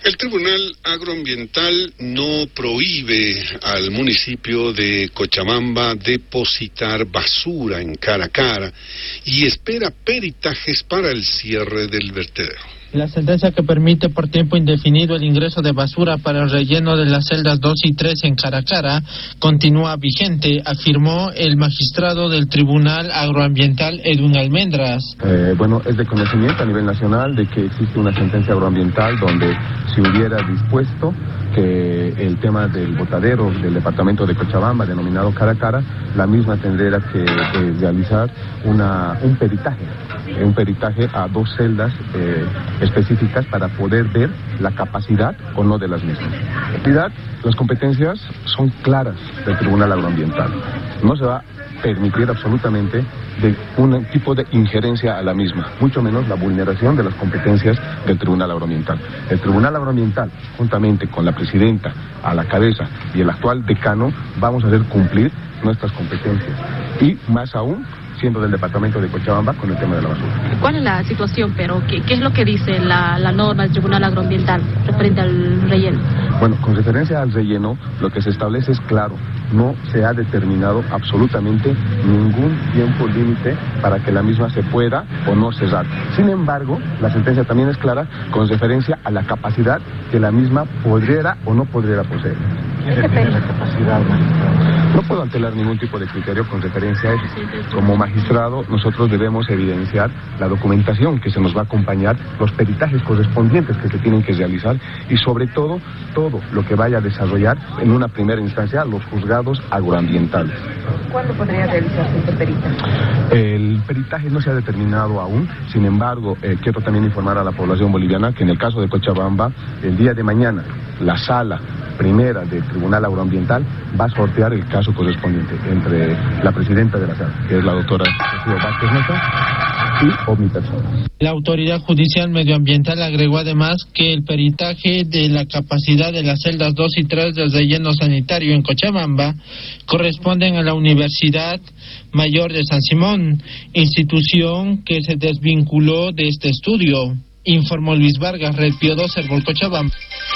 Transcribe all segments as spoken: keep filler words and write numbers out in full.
El Tribunal Agroambiental no prohíbe al municipio de Cochabamba depositar basura en Caracara y espera peritajes para el cierre del vertedero. La sentencia que permite por tiempo indefinido el ingreso de basura para el relleno de las celdas dos y tres en Caracara continúa vigente, afirmó el magistrado del Tribunal Agroambiental Edwin Almendras. Eh, bueno, es de conocimiento a nivel nacional de que existe una sentencia agroambiental donde se hubiera dispuesto que el tema del botadero del departamento de Cochabamba, denominado Caracara, la misma tendría que eh, realizar una, un peritaje, eh, un peritaje a dos celdas eh, específicas para poder ver la capacidad o no de las mismas. En realidad, las competencias son claras del Tribunal Agroambiental. No se va a permitir absolutamente de un tipo de injerencia a la misma, mucho menos la vulneración de las competencias del Tribunal Agroambiental. El Tribunal Agroambiental, juntamente con la presidenta a la cabeza y el actual decano, vamos a hacer cumplir nuestras competencias. Y más aún, siendo del departamento de Cochabamba con el tema de la basura. ¿Cuál es la situación, pero qué, qué es lo que dice la, la norma del Tribunal Agroambiental referente al relleno? Bueno, con referencia al relleno, lo que se establece es claro, no se ha determinado absolutamente ningún tiempo límite para que la misma se pueda o no cerrar. Sin embargo, la sentencia también es clara con referencia a la capacidad que la misma podría o no podría poseer. ¿Quién tiene la capacidad, magistrado? No puedo antelar ningún tipo de criterio con referencia a eso. Como magistrado, nosotros debemos evidenciar la documentación que se nos va a acompañar, los peritajes correspondientes que se tienen que realizar y sobre todo, todo lo que vaya a desarrollar en una primera instancia los juzgados agroambientales. ¿Cuándo podría realizarse este peritaje? El peritaje no se ha determinado aún, sin embargo, eh, quiero también informar a la población boliviana que en el caso de Cochabamba, el día de mañana, la sala primera del Tribunal Agroambiental va a sortear el caso correspondiente entre la presidenta de la sala, que es la doctora Rocío Vázquez Mesa, y o mi persona. La Autoridad Judicial Medioambiental agregó además que el peritaje de la capacidad de las celdas dos y tres del relleno sanitario en Cochabamba corresponden a la Universidad Mayor de San Simón, institución que se desvinculó de este estudio, informó Luis Vargas, Red Pío doce, Cochabamba.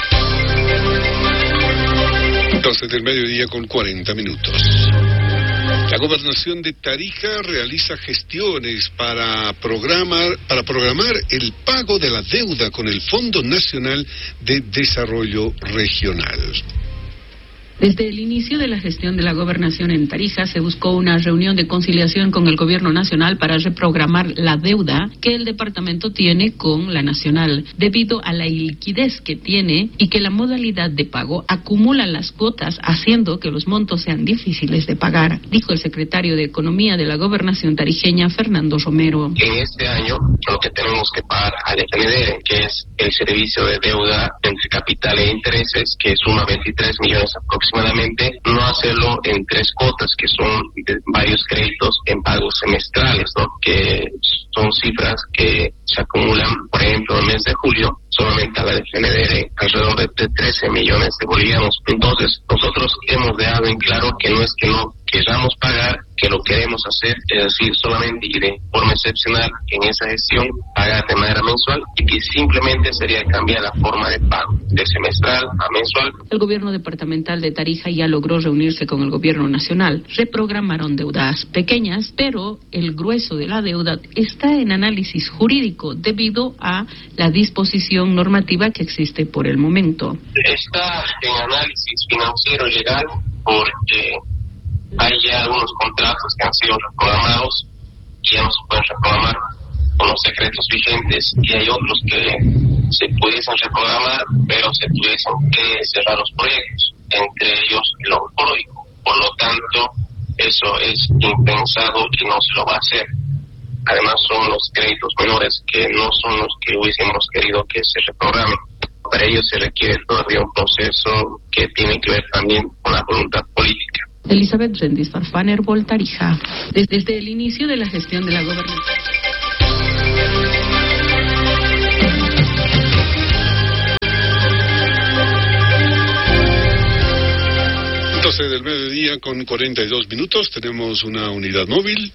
doce del mediodía con cuarenta minutos. La Gobernación de Tarija realiza gestiones para programar, para programar el pago de la deuda con el Fondo Nacional de Desarrollo Regional. Desde el inicio de la gestión de la gobernación en Tarija se buscó una reunión de conciliación con el gobierno nacional para reprogramar la deuda que el departamento tiene con la nacional, debido a la iliquidez que tiene y que la modalidad de pago acumula las cuotas, haciendo que los montos sean difíciles de pagar, dijo el secretario de Economía de la gobernación tarijeña, Fernando Romero. En este año lo que tenemos que pagar al F N D E R, que es el servicio de deuda entre capital e intereses, que suma veintitrés millones aproximadamente, aproximadamente, no hacerlo en tres cuotas, que son de varios créditos en pagos semestrales, ¿no? Que son cifras que se acumulan, por ejemplo, en el mes de julio, solamente a la F N D E R alrededor de trece millones de bolivianos. Entonces, nosotros hemos dejado en claro que no es que no queramos pagar, que lo queremos hacer, es decir, solamente y de forma excepcional en esa gestión, pagar de manera mensual, y que simplemente sería cambiar la forma de pago, de semestral a mensual. El gobierno departamental de Tarija ya logró reunirse con el gobierno nacional. Reprogramaron deudas pequeñas, pero el grueso de la deuda está en análisis jurídico debido a la disposición normativa que existe por el momento. Está en análisis financiero y legal porque hay ya algunos contratos que han sido reprogramados y ya no se pueden reprogramar con los decretos vigentes, y hay otros que se pudiesen reprogramar, pero se tuviesen que cerrar los proyectos, entre ellos el oncológico. Por lo tanto, eso es impensado y no se lo va a hacer. Además, son los créditos menores que no son los que hubiésemos querido que se reprogramen. Para ello se requiere todavía un proceso que tiene que ver también con la voluntad política. Elizabeth Rendis Farfaner, Voltarija. Desde, desde el inicio de la gestión de la gobernación. doce del mediodía con cuarenta y dos minutos, tenemos una unidad móvil.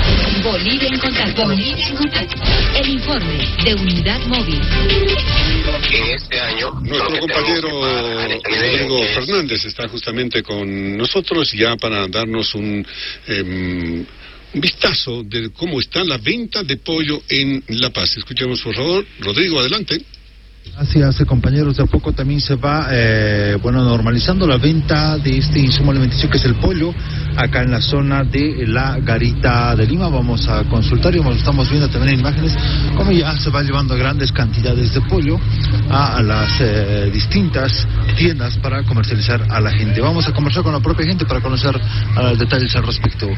Bolivia en contacto. Bolivia en contacto. El informe de unidad móvil. en este año... Nuestro compañero Rodrigo Fernández está justamente con nosotros ya para darnos un... Eh, un vistazo de cómo está la venta de pollo en La Paz. Escuchemos, por favor. Rodrigo, adelante. Gracias, compañeros. De a poco también se va, eh, bueno, normalizando la venta de este insumo alimenticio que es el pollo, acá en la zona de la Garita de Lima. Vamos a consultar y vamos, estamos viendo también en imágenes cómo ya se va llevando grandes cantidades de pollo a, a las eh, distintas tiendas para comercializar a la gente. Vamos a conversar con la propia gente para conocer uh, detalles al respecto.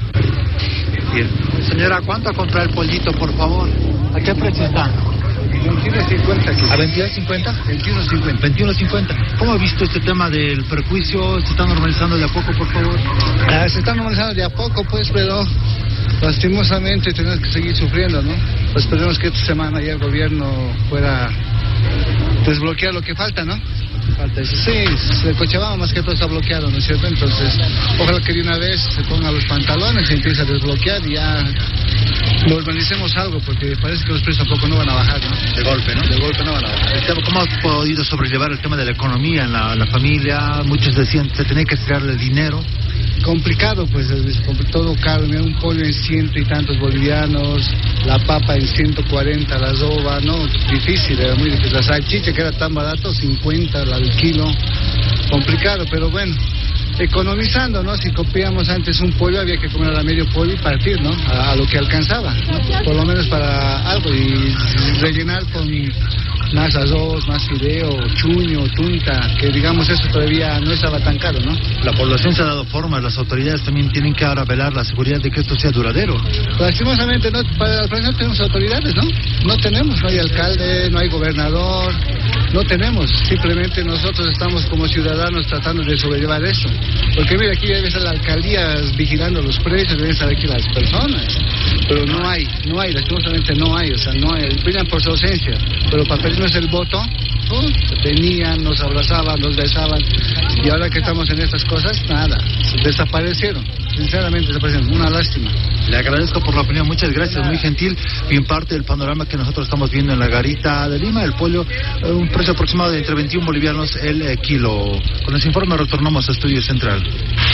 Bien. Señora, ¿cuánto a comprar el pollito, por favor? ¿A qué precio está? veintiuno cincuenta. ¿A veintidós cincuenta? veintiuno cincuenta. veintiuno cincuenta. ¿Cómo ha visto este tema del perjuicio? ¿Se está normalizando de a poco, por favor? Ah, se está normalizando de a poco, pues, pero lastimosamente tenemos que seguir sufriendo, ¿no? Pues esperemos que esta semana ya el gobierno pueda desbloquear lo que falta, ¿no? Falta eso. Sí, el Cochabamba más que todo está bloqueado, ¿no es cierto? Entonces, ojalá que de una vez se pongan los pantalones y empiece a desbloquear y ya normalicemos algo, porque parece que los precios tampoco no van a bajar, ¿no? De golpe, ¿no? De golpe no van a bajar. ¿Cómo ha podido sobrellevar el tema de la economía en la, la familia? Muchos decían que se tenía que tirarle dinero. Complicado, pues, todo caro, mira, un pollo en ciento y tantos bolivianos, la papa en ciento cuarenta, la soba, no, difícil, era muy difícil. La salchicha que era tan barato, cincuenta al kilo, complicado, pero bueno, economizando, ¿no? Si copiamos antes un pollo, había que comer a medio pollo y partir, ¿no? A, a lo que alcanzaba, ¿no? Por lo menos para algo y rellenar con más arroz, más fideo, chuño, tunta, que digamos eso todavía no estaba tan caro, ¿no? La población se ha dado forma, las autoridades también tienen que ahora velar la seguridad de que esto sea duradero. Lastimosamente, no, para no tenemos autoridades, ¿no? No tenemos, no hay alcalde, no hay gobernador, no tenemos. Simplemente nosotros estamos como ciudadanos tratando de sobrellevar eso. Porque mira, aquí debe estar la alcaldía vigilando los precios, deben estar aquí las personas. Pero no hay, no hay, lastimosamente no hay, o sea, no hay. Brillan por su ausencia, pero para pedirnos el voto, uh, venían, nos abrazaban, nos besaban, y ahora que estamos en estas cosas, nada, desaparecieron, sinceramente desaparecieron, una lástima. Le agradezco por la opinión, muchas gracias, nada. Muy gentil, bien parte del panorama que nosotros estamos viendo en la Garita de Lima, el pollo, eh, un precio aproximado de entre veintiún bolivianos el eh, kilo. Con ese informe retornamos a Estudio Central.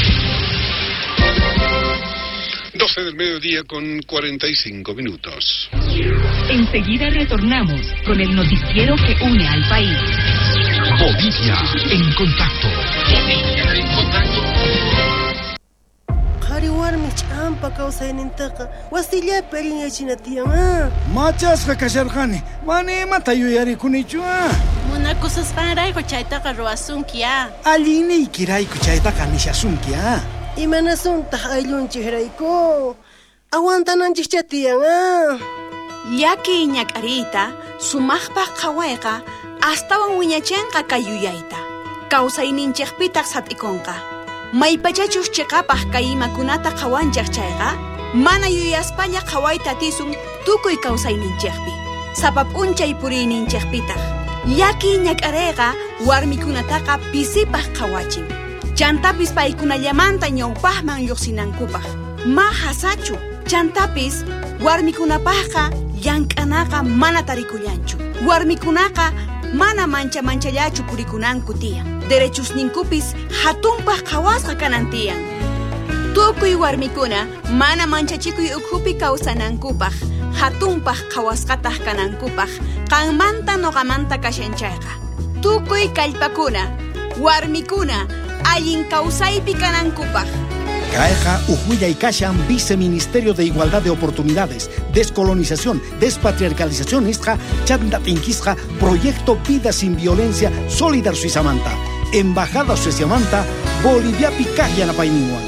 doce del mediodía con cuarenta y cinco minutos. Enseguida retornamos con el noticiero que une al país. Bolivia en contacto. Bolivia en contacto. Machas kakasharjani, mane matayuyari kunichua. Muna cosas para cochaita carroasunkia. Aline ikirai cochaita kanishasunkia. Imanasunta ayunchihraiko. Aguantanan chichatianga. Yaki ñakarita, sumaqpa qawayqa, astawan wiñachenqa kayuyaita. Kawsayninchikpitaq sat'ikunqa. Maypachachus chiqapaq kay imakunata qawanchaq chayqa, mana yuyaspalla qawayta tisun tukuy kawsayninchikpi. Sapap unchay puriyninchikpitaq. Yaki ñak'arayqa warmikunataqa pisipaq qawachin. Chantapis paykunallamanta ñawpaqman lluqsinankupaq. Ma hasachu, chantapis warmikunapaqqa llank'anaqa mana tarikullanchu. Warmikunaqa mana mancha manchallachu purikunanku tiyan. Derechusninkupis hatunpaq qhawasqa kanan tiyan. Tukuy warmikuna mana manchachikuy ukhupi kawsanankupaq hatunpaq qhawasqataq kanankupaq qanmanta noqamanta kashanchayqa. Tukuy kallpakuna, warmikuna allin kawsaypi kanankupaq. Caeja, Ujuya y Kashan, Viceministerio de Igualdad de Oportunidades, Descolonización, Despatriarcalización, Isja, Chandatinquisja, Proyecto Vida Sin Violencia, Solidar Suizamanta, Embajada Suizamanta, Bolivia Picaya Napainiwan.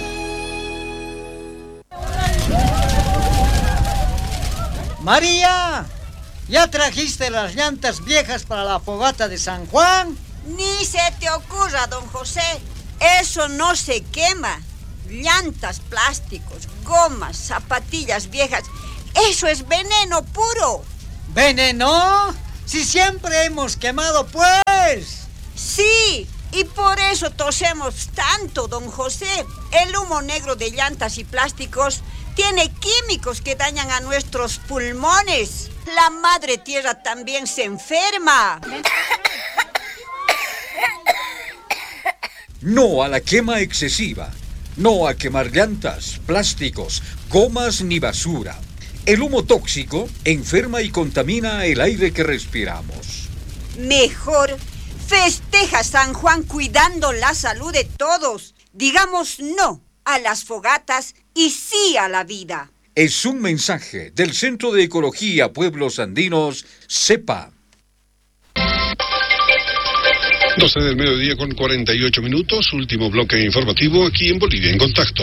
María, ¿ya trajiste las llantas viejas para la fogata de San Juan? Ni se te ocurra, don José, eso no se quema. Llantas, plásticos, gomas, zapatillas viejas, eso es veneno puro. ¿Veneno? Si siempre hemos quemado, pues. Sí, y por eso tosemos tanto, don José. El humo negro de llantas y plásticos tiene químicos que dañan a nuestros pulmones. La madre tierra también se enferma. No a la quema excesiva. No a quemar llantas, plásticos, gomas ni basura. El humo tóxico enferma y contamina el aire que respiramos. Mejor festeja San Juan cuidando la salud de todos. Digamos no a las fogatas y sí a la vida. Es un mensaje del Centro de Ecología Pueblos Andinos, CEPA. doce del mediodía con cuarenta y ocho minutos, último bloque informativo aquí en Bolivia en Contacto.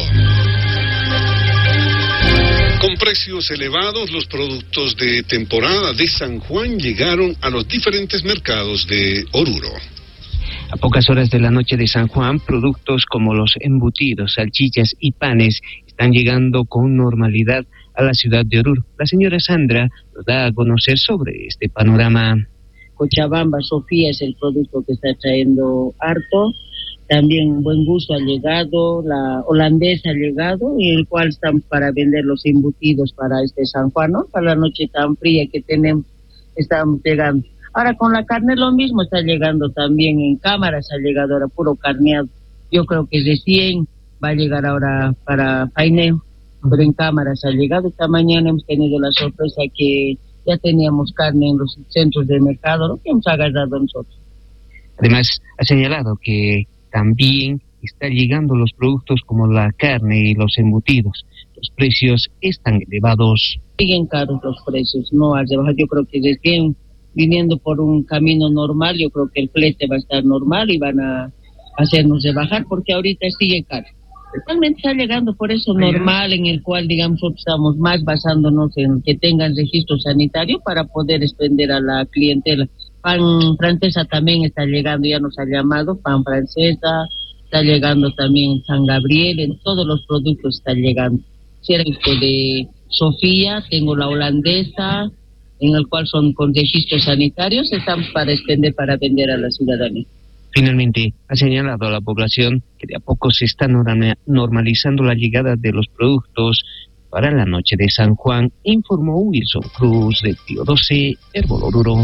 Con precios elevados, los productos de temporada de San Juan llegaron a los diferentes mercados de Oruro. A pocas horas de la noche de San Juan, productos como los embutidos, salchichas y panes están llegando con normalidad a la ciudad de Oruro. La señora Sandra nos da a conocer sobre este panorama. Cochabamba, Sofía es el producto que está trayendo harto. También Buen Gusto ha llegado, la holandesa ha llegado, en el cual están para vender los embutidos para este San Juan, ¿no? Para la noche tan fría que tenemos, están llegando. Ahora con la carne lo mismo, está llegando también en cámaras, ha llegado ahora puro carneado. Yo creo que recién va a llegar ahora para paineo, pero en cámaras ha llegado. Esta mañana hemos tenido la sorpresa que ya teníamos carne en los centros de mercado, ¿no? Que hemos agarrado nosotros. Además, ha señalado que también están llegando los productos como la carne y los embutidos. Los precios están elevados. Siguen caros los precios, no al rebajar. Yo creo que recién viniendo por un camino normal, yo creo que el flete va a estar normal y van a hacernos rebajar porque ahorita sigue caro. Realmente está llegando por eso normal, en el cual, digamos, nosotros estamos más basándonos en que tengan registro sanitario para poder extender a la clientela. Pan francesa también está llegando, ya nos ha llamado, pan francesa, está llegando también San Gabriel, en todos los productos está llegando. Cierto de Sofía, tengo la holandesa, en el cual son con registros sanitarios, estamos para extender, para vender a la ciudadanía. Finalmente, ha señalado a la población que de a poco se está normalizando la llegada de los productos para la noche de San Juan, informó Wilson Cruz de Tío doce, Herbol Oruro.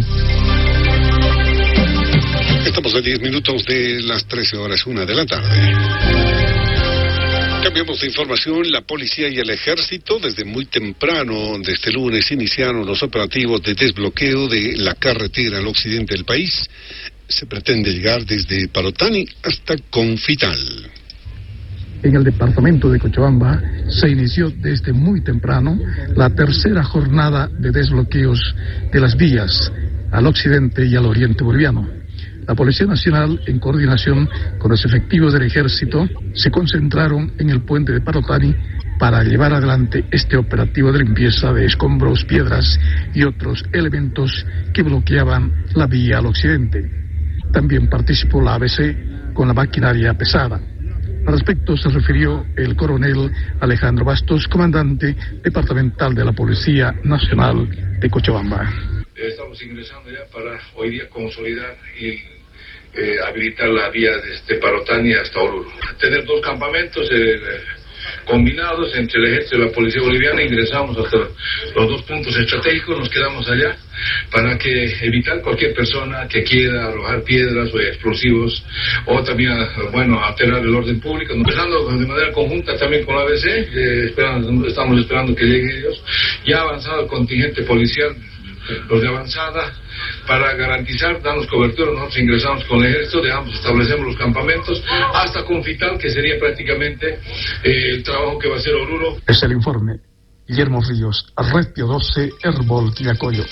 Estamos a diez minutos de las trece horas, una de la tarde. Cambiamos de información. La policía y el ejército desde muy temprano de este lunes iniciaron los operativos de desbloqueo de la carretera al occidente del país. Se pretende llegar desde Parotani hasta Confital. En el departamento de Cochabamba se inició desde muy temprano la tercera jornada de desbloqueos de las vías al occidente y al oriente boliviano. La Policía Nacional, en coordinación con los efectivos del Ejército, se concentraron en el puente de Parotani para llevar adelante este operativo de limpieza de escombros, piedras y otros elementos que bloqueaban la vía al occidente. También participó la A B C con la maquinaria pesada. Al respecto se refirió el coronel Alejandro Bastos, comandante departamental de la Policía Nacional de Cochabamba. Estamos ingresando ya para hoy día consolidar y eh, habilitar la vía desde Parotani hasta Oruro. Tener dos campamentos eh, combinados entre el ejército y la policía boliviana, ingresamos hasta los dos puntos estratégicos, nos quedamos allá para que evitar cualquier persona que quiera arrojar piedras o explosivos o también, bueno, alterar el orden público. Empezando de manera conjunta también con la A B C, eh, esperando, estamos esperando que lleguen ellos. Ya ha avanzado el contingente policial, los de avanzada, para garantizar, darnos cobertura. Nosotros ingresamos con el ejército, dejamos, establecemos los campamentos hasta Confital, que sería prácticamente eh, el trabajo que va a hacer Oruro. Es el informe. Guillermo Ríos, Red Tío doce, Herbol Quillacoyo.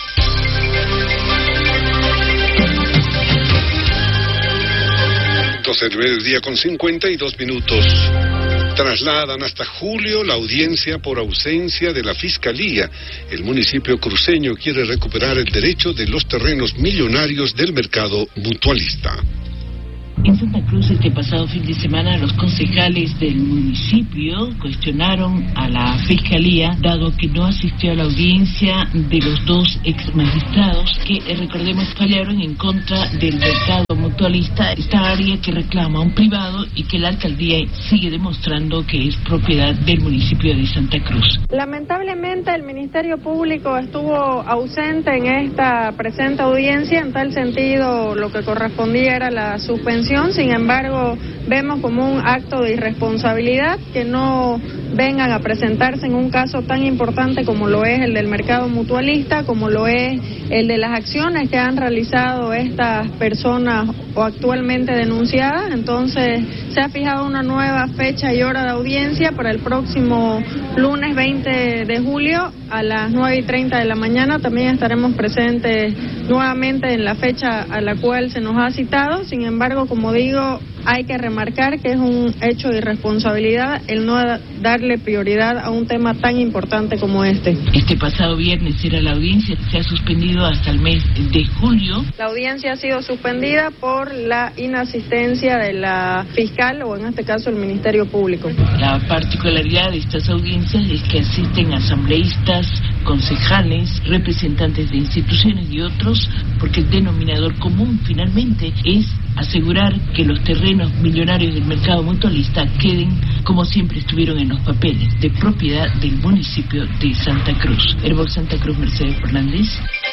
doce del mediodía con cincuenta y dos minutos. Trasladan hasta julio la audiencia por ausencia de la Fiscalía. El municipio cruceño quiere recuperar el derecho de los terrenos millonarios del mercado mutualista. En Santa Cruz este pasado fin de semana los concejales del municipio cuestionaron a la Fiscalía dado que no asistió a la audiencia de los dos ex magistrados que eh, recordemos fallaron en contra del mercado mutualista, esta área que reclama un privado y que la alcaldía sigue demostrando que es propiedad del municipio de Santa Cruz. Lamentablemente el Ministerio Público estuvo ausente en esta presente audiencia, en tal sentido lo que correspondía era la suspensión. Sin embargo, vemos como un acto de irresponsabilidad que no vengan a presentarse en un caso tan importante como lo es el del mercado mutualista, como lo es el de las acciones que han realizado estas personas o actualmente denunciadas. Entonces, se ha fijado una nueva fecha y hora de audiencia para el próximo lunes veinte de julio a las nueve y treinta de la mañana. También estaremos presentes nuevamente en la fecha a la cual se nos ha citado. Sin embargo, como digo, hay que remarcar que es un hecho de irresponsabilidad el no darle prioridad a un tema tan importante como este. Este pasado viernes era la audiencia, se ha suspendido hasta el mes de julio. La audiencia ha sido suspendida por la inasistencia de la fiscal o en este caso el Ministerio Público. La particularidad de estas audiencias es que asisten asambleístas, concejales, representantes de instituciones y otros, porque el denominador común finalmente es asegurar que los terrenos millonarios del mercado mutualista queden como siempre estuvieron en los papeles, de propiedad del municipio de Santa Cruz. Herbox Santa Cruz, Mercedes Fernández.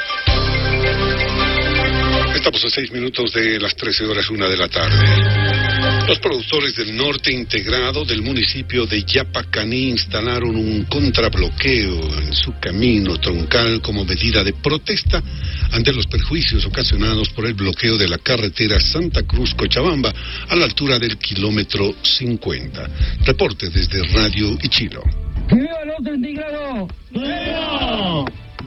Estamos a seis minutos de las trece horas, una de la tarde. Los productores del norte integrado del municipio de Yapacaní instalaron un contrabloqueo en su camino troncal como medida de protesta ante los perjuicios ocasionados por el bloqueo de la carretera Santa Cruz-Cochabamba a la altura del kilómetro cincuenta. Reporte desde Radio Ichilo. ¡Que viva el norte integrado! ¡Viva!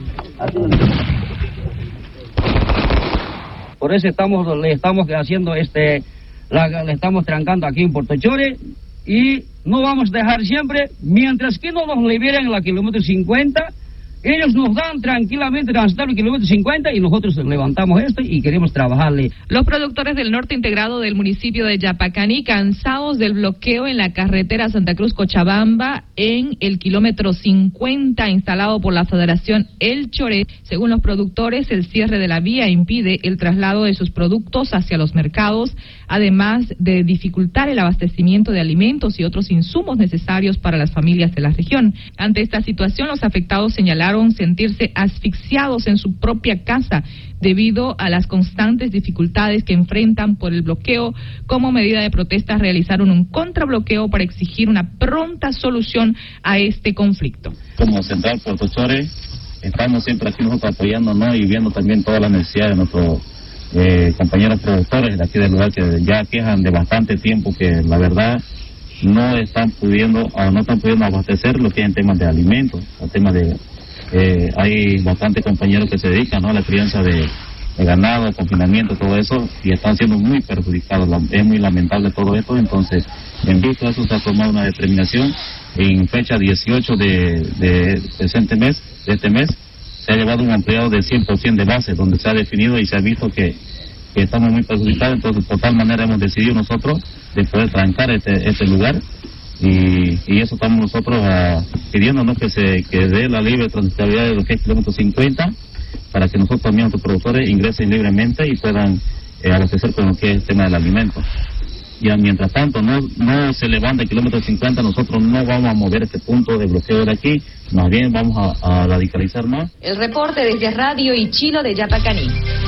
Por eso estamos, le estamos haciendo este, la, le estamos trancando aquí en Puerto Chore y no vamos a dejar siempre, mientras que no nos liberen en la kilómetro cincuenta, ellos nos dan tranquilamente transitar el kilómetro cincuenta y nosotros levantamos esto y queremos trabajarle. Los productores del norte integrado del municipio de Yapacaní, cansados del bloqueo en la carretera Santa Cruz-Cochabamba en el kilómetro cincuenta instalado por la Federación El Choré. Según los productores, el cierre de la vía impide el traslado de sus productos hacia los mercados, además de dificultar el abastecimiento de alimentos y otros insumos necesarios para las familias de la región. Ante esta situación, los afectados señalaron sentirse asfixiados en su propia casa debido a las constantes dificultades que enfrentan por el bloqueo. Como medida de protesta realizaron un contrabloqueo para exigir una pronta solución a este conflicto. Como Central Puerto Chore estamos siempre aquí nosotros apoyándonos y viendo también todas las necesidades de nuestros eh, compañeros productores de aquí del lugar que ya quejan de bastante tiempo que la verdad no están pudiendo o no están pudiendo abastecer lo que es en temas de alimentos, en temas de Eh, hay bastantes compañeros que se dedican, ¿no?, a la crianza de, de ganado, confinamiento, todo eso, y están siendo muy perjudicados. Es muy lamentable todo esto. Entonces, en vista de eso, se ha tomado una determinación en fecha dieciocho de, de presente mes, de este mes, se ha llevado un ampliado de cien por ciento de base, donde se ha definido y se ha visto que, que estamos muy perjudicados. Entonces, de tal manera hemos decidido nosotros de poder trancar este, este lugar. Y, y eso estamos nosotros uh, pidiéndonos que se que dé la libre transitabilidad de lo que es kilómetro cincuenta para que nosotros también, nuestros productores, ingresen libremente y puedan eh, abastecer con lo que es el tema del alimento. Y uh, mientras tanto no no se levanta el kilómetro cincuenta, nosotros no vamos a mover este punto de bloqueo de aquí, más bien vamos a, a radicalizar más. El reporte desde Radio Ichilo de Yapacaní.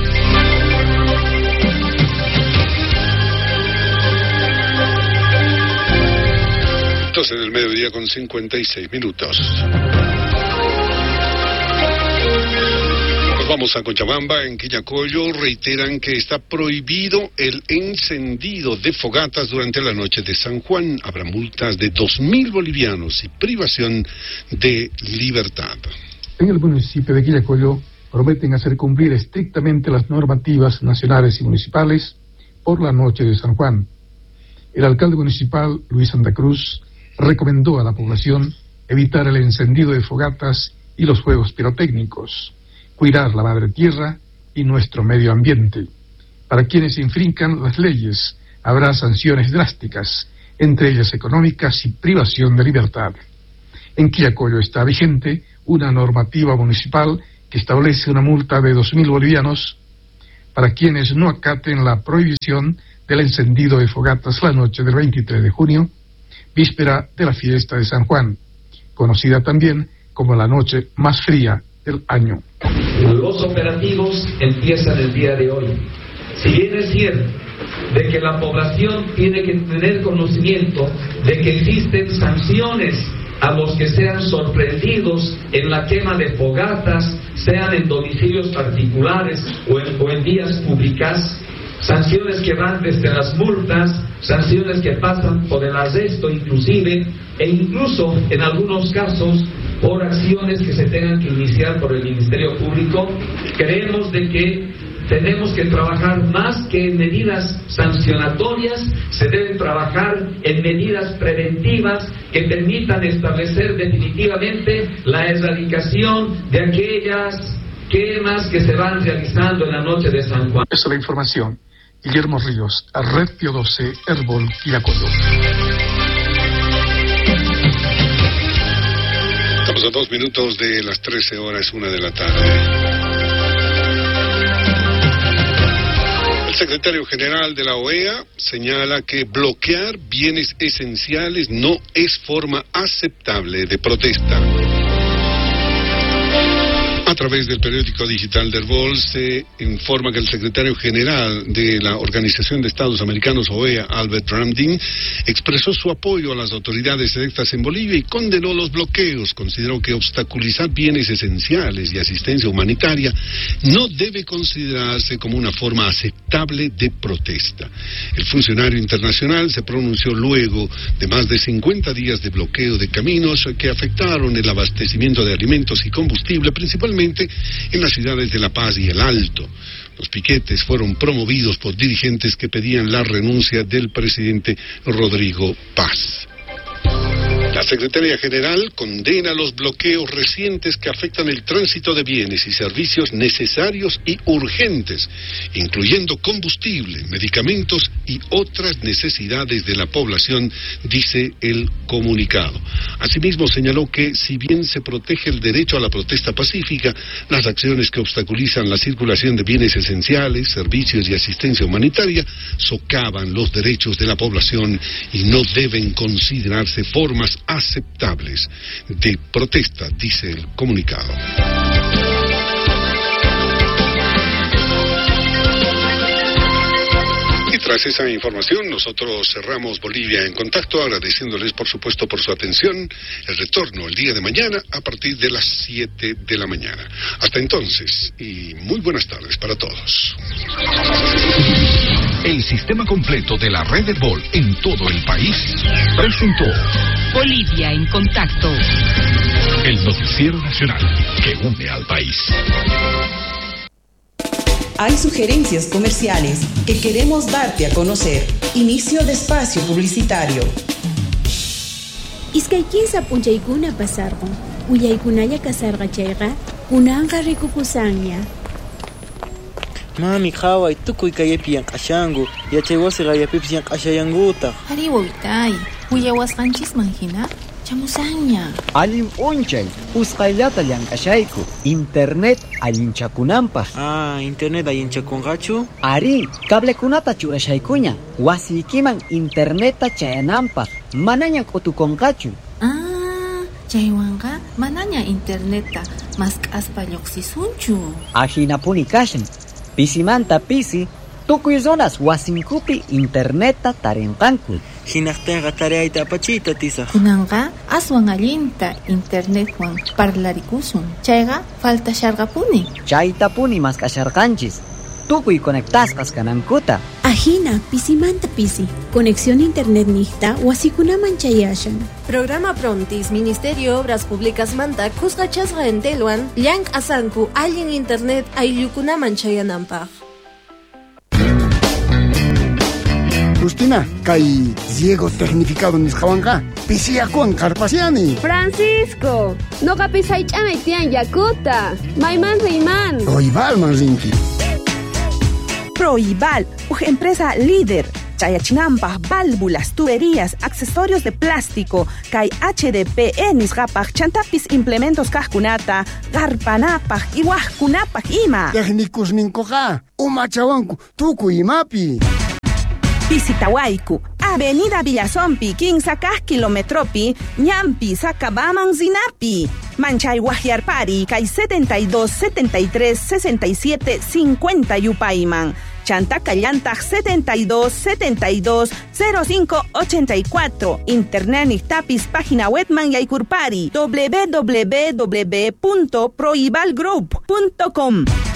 doce del mediodía con cincuenta y seis minutos. Nos vamos a Cochabamba. En Quillacollo reiteran que está prohibido el encendido de fogatas durante la noche de San Juan. Habrá multas de dos mil bolivianos y privación de libertad. En el municipio de Quillacollo prometen hacer cumplir estrictamente las normativas nacionales y municipales por la noche de San Juan. El alcalde municipal, Luis Santa Cruz, recomendó a la población evitar el encendido de fogatas y los fuegos pirotécnicos, cuidar la madre tierra y nuestro medio ambiente. Para quienes infrincan las leyes, habrá sanciones drásticas, entre ellas económicas y privación de libertad. En Quillacollo está vigente una normativa municipal que establece una multa de dos mil bolivianos para quienes no acaten la prohibición del encendido de fogatas la noche del veintitrés de junio, víspera de la fiesta de San Juan, conocida también como la noche más fría del año. Los operativos empiezan el día de hoy. Si bien es cierto de que la población tiene que tener conocimiento de que existen sanciones a los que sean sorprendidos en la quema de fogatas, sean en domicilios particulares o en, o en vías públicas, sanciones que van desde las multas, sanciones que pasan por el arresto inclusive, e incluso en algunos casos por acciones que se tengan que iniciar por el Ministerio Público. Creemos de que tenemos que trabajar más que en medidas sancionatorias, se deben trabajar en medidas preventivas que permitan establecer definitivamente la erradicación de aquellas quemas que se van realizando en la noche de San Juan. Esa es la información. Guillermo Ríos, Red Pio doce, Herbol, Quillacollo. Estamos a dos minutos de las trece horas, una de la tarde. El secretario general de la O E A señala que bloquear bienes esenciales no es forma aceptable de protesta. A través del periódico digital del Vol se informa que el secretario general de la Organización de Estados Americanos, O E A, Albert Ramdin, expresó su apoyo a las autoridades electas en Bolivia y condenó los bloqueos. Consideró que obstaculizar bienes esenciales y asistencia humanitaria no debe considerarse como una forma aceptable de protesta. El funcionario internacional se pronunció luego de más de cincuenta días de bloqueo de caminos que afectaron el abastecimiento de alimentos y combustible, principalmente en las ciudades de La Paz y El Alto. Los piquetes fueron promovidos por dirigentes que pedían la renuncia del presidente Rodrigo Paz. La Secretaría General condena los bloqueos recientes que afectan el tránsito de bienes y servicios necesarios y urgentes, incluyendo combustible, medicamentos y otras necesidades de la población, dice el comunicado. Asimismo, señaló que, si bien se protege el derecho a la protesta pacífica, las acciones que obstaculizan la circulación de bienes esenciales, servicios y asistencia humanitaria socavan los derechos de la población y no deben considerarse formas aceptables de protesta, dice el comunicado. Y tras esa información, nosotros cerramos Bolivia en Contacto, agradeciéndoles por supuesto por su atención. El retorno el día de mañana a partir de las siete de la mañana. Hasta entonces, y muy buenas tardes para todos. El sistema completo de la red del Vol en todo el país presentó Bolivia en Contacto, el noticiero nacional que une al país. Hay sugerencias comerciales que queremos darte a conocer. Inicio de espacio publicitario. Iskaykinsa punchaykuna pasarqun. Uyaykunalla kasarqa chayqa kunanqa rikukusanña. Mami, qhaway tukuy kaypi llank'ashanku. Yachay wasi qayapipas llank'ashayangutaq. Ari wawitay, uyawasqanchisman hina chamusanña. Allim unchay, usqayllata llank'ashayku. Internet allinchakunanpaq. Ah, internet allinchakunqachu? Ari, cablekunata churashaykuña. Wasiykiman interneta chayananpaq. Manaña k'utukunqachu. Ah, chaywanqa manaña interneta mask'aspa lluqsisunchu. Ajinapuni kashan. Pisimanta pisi, tukuy zonas wasinkupi interneta tarinqanku. Hinaqtinqa tareayta apachiyta tisaq. Kunanqa aswan allinta internetwan parlarikusun. Chayqa faltasharqapuni. Chaytapuni maskasharqanchis. Tukuy conectasqas kanankuta. Ajina, pisimanta pisi. Conexión internet nihta wasikunaman chayashan. Programa Prontis, Ministerio Obras Públicas manta kusqachasqa entelwan llank asanku allin internet ayllukunaman chayananpaq. Justina, kay Diego tecnificado nisqawanqa pisiyakuwan qarpasiani. Francisco, noqa pisaych'amay tiyan yakuta. Mayman riyman. Proibalman rinki. Proibal, una empresa líder chayachinampas, válvulas, tuberías, accesorios de plástico, kay H D P E nisqapaj chantapis implementos kajkunata, garpanapaj, iwajkunapaj ima. Técnicos ninkoja, umachawanku, tuku imapi. Pisitawaiku, Avenida Villazompi, quince kilometropi, ñampi, Sacabaman, Zinapi. Manchay Guajiarpari, kay setenta y dos, setenta y tres, sesenta y siete, cincuenta Yupaiman. Chantacallantaj setenta y dos, setenta y dos, cero cinco, ochenta y cuatro. Internet Nictapis, página web man Yaikurpari, w w w punto proibalgroup punto com.